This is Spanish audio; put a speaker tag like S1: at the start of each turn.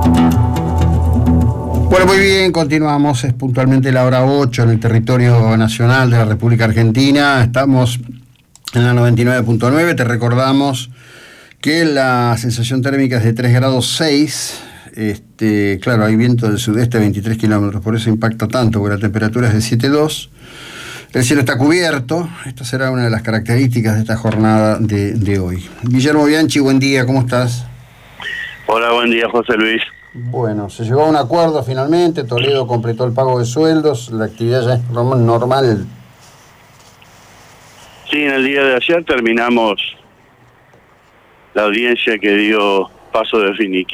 S1: Bueno, muy bien, continuamos, es puntualmente la hora 8 en el territorio nacional de la República Argentina. Estamos en la 99.9, te recordamos que la sensación térmica es de 3 grados 6. Claro, hay viento del sudeste a 23 kilómetros, por eso impacta tanto, porque la temperatura es de 7,2. El cielo está cubierto. Esta será una de las características de esta jornada de hoy. Guillermo Bianchi, buen día, ¿cómo estás?
S2: Hola, buen día, José Luis.
S1: Bueno, se llegó a un acuerdo finalmente, Toledo completó el pago de sueldos, la actividad ya es normal.
S2: Sí, en el día de ayer terminamos la audiencia que dio paso definitiva